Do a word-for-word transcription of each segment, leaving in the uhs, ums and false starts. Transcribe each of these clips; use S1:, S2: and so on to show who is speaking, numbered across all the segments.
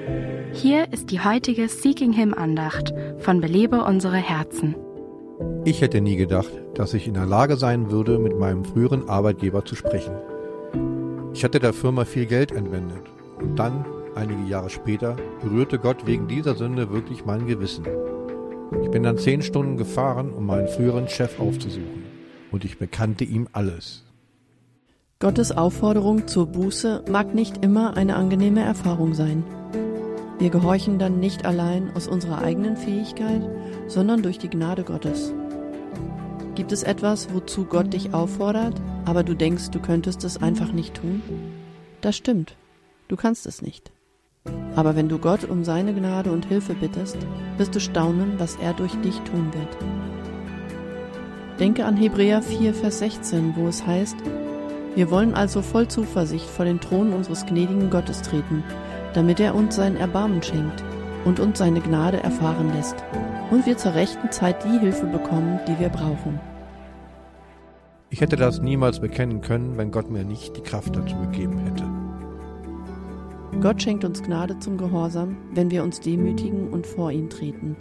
S1: Hier ist die heutige Seeking Him Andacht von Belebe unsere Herzen.
S2: Ich hätte nie gedacht, dass ich in der Lage sein würde, mit meinem früheren Arbeitgeber zu sprechen. Ich hatte der Firma viel Geld entwendet und dann, einige Jahre später, berührte Gott wegen dieser Sünde wirklich mein Gewissen. Ich bin dann zehn Stunden gefahren, um meinen früheren Chef aufzusuchen, und ich bekannte ihm alles.
S3: Gottes Aufforderung zur Buße mag nicht immer eine angenehme Erfahrung sein. Wir gehorchen dann nicht allein aus unserer eigenen Fähigkeit, sondern durch die Gnade Gottes. Gibt es etwas, wozu Gott dich auffordert, aber du denkst, du könntest es einfach nicht tun? Das stimmt, du kannst es nicht. Aber wenn du Gott um seine Gnade und Hilfe bittest, wirst du staunen, was er durch dich tun wird. Denke an Hebräer vier, Vers sechzehn, wo es heißt: Wir wollen also voll Zuversicht vor den Thron unseres gnädigen Gottes treten, damit er uns sein Erbarmen schenkt und uns seine Gnade erfahren lässt und wir zur rechten Zeit die Hilfe bekommen, die wir brauchen.
S2: Ich hätte das niemals bekennen können, wenn Gott mir nicht die Kraft dazu gegeben hätte.
S3: Gott schenkt uns Gnade zum Gehorsam, wenn wir uns demütigen und vor ihn treten.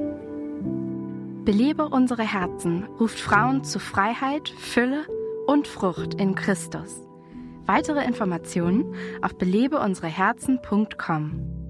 S1: Belebe unsere Herzen ruft Frauen zu Freiheit, Fülle und Frucht in Christus. Weitere Informationen auf belebe unsere herzen punkt com.